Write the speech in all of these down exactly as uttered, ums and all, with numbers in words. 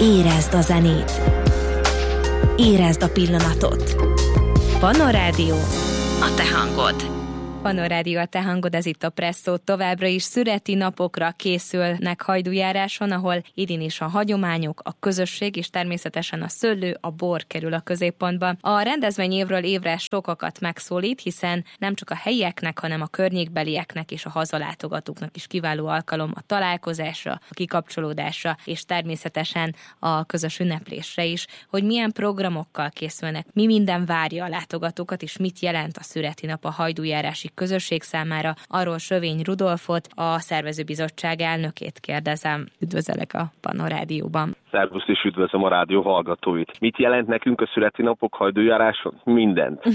Érezd a zenét! Érezd a pillanatot! Panorádió, a te hangod! Panorádió, a te hangod, ez itt a Presszó. Továbbra is szüreti napokra készülnek Hajdújáráson, ahol idén is a hagyományok, a közösség és természetesen a szőlő, a bor kerül a középpontba. A rendezvény évről évre sokakat megszólít, hiszen nem csak a helyieknek, hanem a környékbelieknek és a hazalátogatóknak is kiváló alkalom a találkozásra, a kikapcsolódásra és természetesen a közös ünneplésre is, hogy milyen programokkal készülnek, mi minden várja a látogatókat és mit jelent a szüreti nap a hajdújárási közösség számára. Arról Sövény Rudolfot, a szervezőbizottság elnökét kérdezem. Üdvözöllek a Panorádióban. Szervusz, és üdvözlöm a rádió hallgatóit. Mit jelent nekünk a szüreti napok Hajdújáráson? Mindent.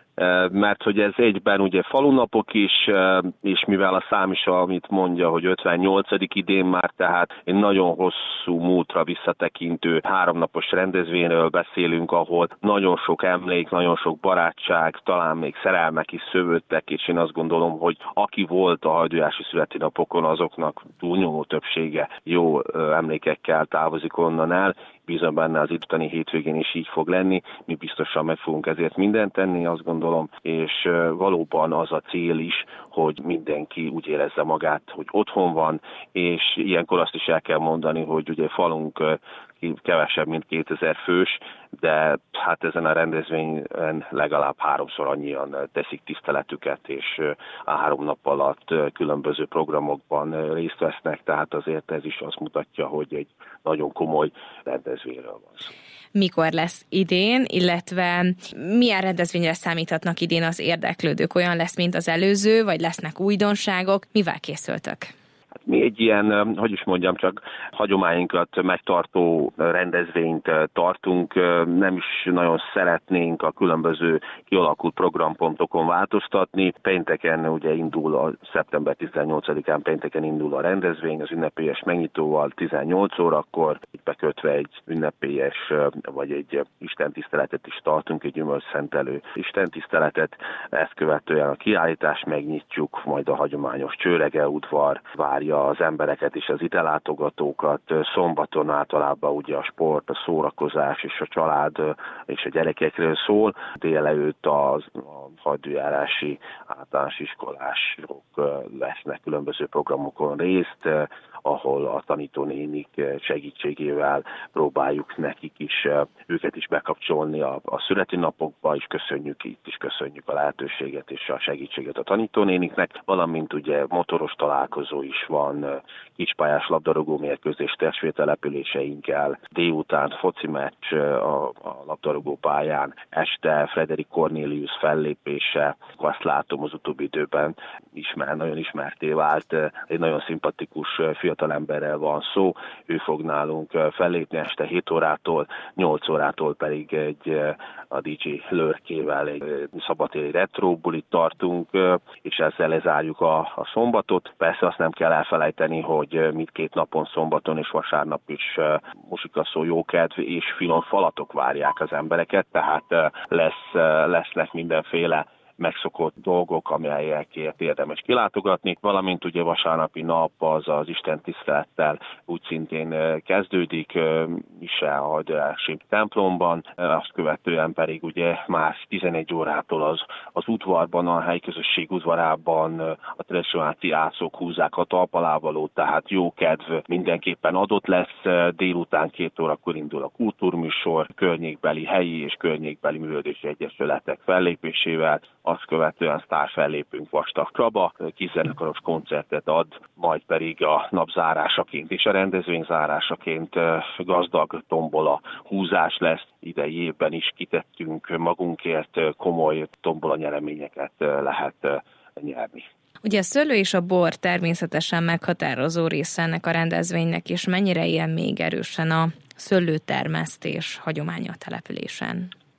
Mert hogy ez egyben ugye falunapok is, és mivel a szám is, amit mondja, hogy ötvennyolcadik idén már, tehát egy nagyon hosszú múltra visszatekintő háromnapos rendezvényről beszélünk, ahol nagyon sok emlék, nagyon sok barátság, talán még szerelmek is szövődtek, és én azt gondolom, hogy aki volt a hajdújárási szüreti napokon, azoknak túlnyomó többsége jó emlékekkel távozik onnan el. Bízom benne, az itteni hétvégén is így fog lenni, mi biztosan meg fogunk ezért mindent tenni, azt gondolom, és valóban az a cél is, hogy mindenki úgy érezze magát, hogy otthon van, és ilyenkor azt is el kell mondani, hogy ugye falunk kevesebb, mint kétezer fős, de hát ezen a rendezvényen legalább háromszor annyian teszik tiszteletüket, és a három nap alatt különböző programokban részt vesznek, tehát azért ez is azt mutatja, hogy egy nagyon komoly rendezvényről van szó. Mikor lesz idén, illetve milyen rendezvényre számíthatnak idén az érdeklődők? Olyan lesz, mint az előző, vagy lesznek újdonságok? Mivel készültök? Mi egy ilyen, hogy is mondjam, csak hagyományunkat megtartó rendezvényt tartunk, nem is nagyon szeretnénk a különböző kialakult programpontokon változtatni. Pénteken ugye indul, a szeptember tizennyolcadikán pénteken indul a rendezvény, az ünnepélyes megnyitóval tizennyolc órakor, itt bekötve egy ünnepélyes, vagy egy istentiszteletet is tartunk, egy gyümölcsszentelő istentiszteletet, ezt követően a kiállítást megnyitjuk, majd a hagyományos csőregeudvar várja az embereket és az ide látogatókat. Szombaton általában ugye a sport, a szórakozás és a család és a gyerekekről szól. Délelőtt az, a hajdújárási általános iskolások lesznek különböző programokon részt, ahol a tanítónénik segítségével próbáljuk nekik is, őket is bekapcsolni a, a születi napokba, és köszönjük itt is, köszönjük a lehetőséget és a segítséget a tanítónéniknek, valamint ugye motoros találkozó is van, kispályás labdarúgó mérkőzés testvértelepüléseinkkel, délután foci meccs a, a labdarúgó pályán, este Frederik Cornélius fellépése, azt látom az utóbbi időben ismer, nagyon ismerté vált, egy nagyon szimpatikus fiatalemberrel van szó, ő fog nálunk fellépni este hét órától, nyolc órától pedig egy a dé dzsé Lörkével egy szabadtéri retro bulit tartunk, és ezzel lezárjuk a, a szombatot. Persze azt nem kell elfelejteni, hogy mindkét napon, szombaton és vasárnap is musikaszó, jókedv és finom falatok várják az embereket, tehát lesz, lesznek mindenféle megszokott dolgok, amelyekért érdemes kilátogatni, valamint ugye vasárnapi nap az az istentisztelettel úgy szintén kezdődik, mise a hajdújárási templomban, azt követően pedig ugye már tizenegy órától az, az udvarban, a helyközösség udvarában a tradicionális ászok húzzák a talpalávalót, tehát jó kedv mindenképpen adott lesz, délután két órakor indul a kultúrműsor, környékbeli helyi és környékbeli művelődési egyesületek fellépésével, azt követően sztár fellépünk Vastag Csaba, kiszenekaros koncertet ad, majd pedig a nap zárásaként és a rendezvény zárásaként gazdag tombola húzás lesz. Idei évben is kitettünk magunkért, komoly tombola nyereményeket lehet nyerni. Ugye a szőlő és a bor természetesen meghatározó része ennek a rendezvénynek, és mennyire ilyen még erősen a szőlőtermesztés hagyománya a településen?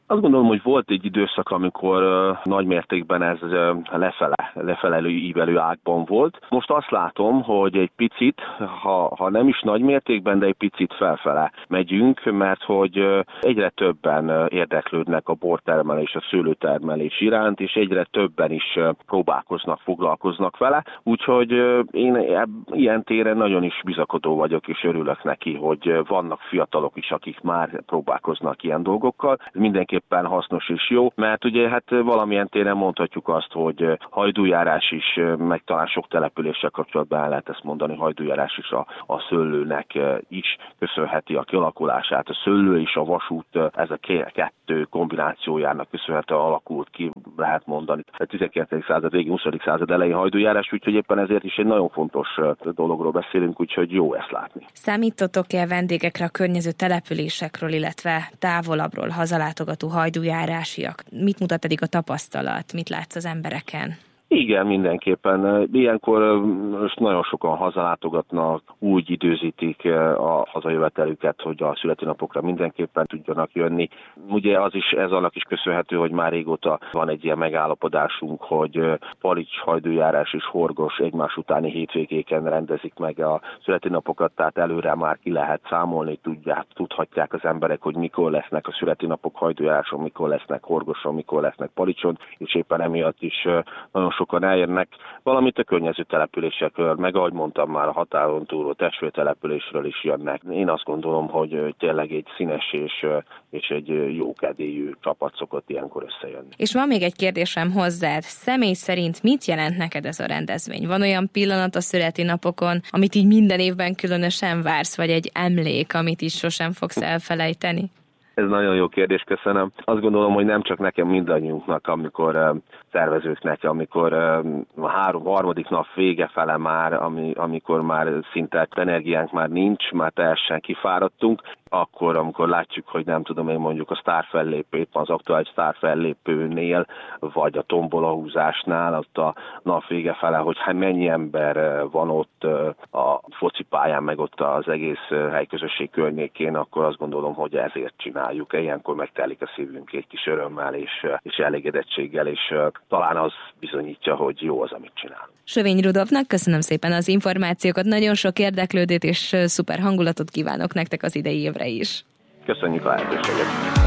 Azt gondolom, hogy volt egy időszak, amikor uh, nagy mértékben ez uh, lefele, lefelelő ívelő ágban volt. Most azt látom, hogy egy picit, ha, ha nem is nagy mértékben, de egy picit felfele megyünk, mert hogy uh, egyre többen uh, érdeklődnek a bortermelés, a szőlőtermelés iránt, és egyre többen is uh, próbálkoznak, foglalkoznak vele. Úgyhogy uh, én ebb, ilyen téren nagyon is bizakodó vagyok, és örülök neki, hogy uh, vannak fiatalok is, akik már próbálkoznak ilyen dolgokkal. Mindenki éppen hasznos és jó, mert ugye hát valamilyen téren mondhatjuk azt, hogy hajdújárás is, meg talán sok településsel kapcsolatban el lehet ezt mondani, hajdújárás is a, a szőlőnek is köszönheti a kialakulását. A szőlő és a vasút, ez a kettő kombinációjának köszönhetően alakult ki, lehet mondani. A tizenkilencedik század végén, huszadik század elején hajdújárás, úgyhogy éppen ezért is egy nagyon fontos dologról beszélünk, úgyhogy jó ezt látni. Számítotok-e vendégekre a környező településekről, illetve távolabbról hazalátogató hajdújárásiak? Mit mutat pedig a tapasztalat? Mit látsz az embereken? Igen, mindenképpen. Ilyenkor most nagyon sokan hazalátogatnak, úgy időzítik a hazajövetelüket, hogy a születőnapokra mindenképpen tudjanak jönni. Ugye az is, ez annak is köszönhető, hogy már régóta van egy ilyen megállapodásunk, hogy Palics, hajdújárás és Horgos egymás utáni hétvégéken rendezik meg a születőnapokat, tehát előre már ki lehet számolni, tudják, tudhatják az emberek, hogy mikor lesznek a születőnapok hajdújáráson, mikor lesznek Horgoson, mikor lesznek Palicson, és éppen emiatt is nagyon sokan eljönnek, valamint a környező településekről, meg ahogy mondtam már, a határon túlról, testvértelepülésről is jönnek. Én azt gondolom, hogy tényleg egy színes és, és egy jókedélyű csapat szokott ilyenkor összejönni. És van még egy kérdésem hozzád. Személy szerint mit jelent neked ez a rendezvény? Van olyan pillanat a születésnapokon, amit így minden évben különösen vársz, vagy egy emlék, amit is sosem fogsz elfelejteni? Ez nagyon jó kérdés, köszönöm. Azt gondolom, hogy nem csak nekem, mindannyiunknak, amikor uh, szervezőknek, amikor uh, a három, harmadik nap vége fele már, ami, amikor már szinte energiánk már nincs, már teljesen kifáradtunk, akkor, amikor látjuk, hogy nem tudom én mondjuk a sztárfellépő, az aktuális sztárfellépőnél, vagy a tombolahúzásnál, ott a nap vége fele, hogy hát mennyi ember van ott a focipályán, meg ott az egész helyközösség környékén, akkor azt gondolom, hogy ezért csináljuk. Ilyenkor megtelik a szívünk egy kis örömmel és, és elégedettséggel, és talán az bizonyítja, hogy jó az, amit csinálunk. Sövényi Rudolfnak köszönöm szépen az információkat, nagyon sok érdeklődőt és szuper hangulatot kívánok nektek az idei évre is. Köszönjük a lehetőséget!